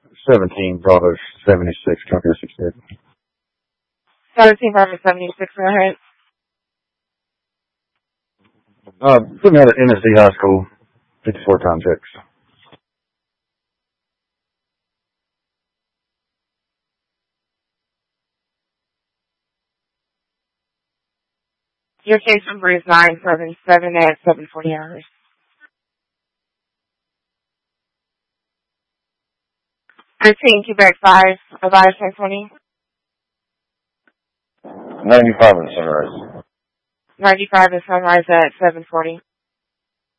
17 Bravo 76, Company 68. 17 Bravo 76, go ahead. Put me out at NSD High School, 54 times X. Your case number is 977 at 740 hours. 13 Quebec 5, Avaya 1020. 95 in Sunrise. 95 at Sunrise at 740.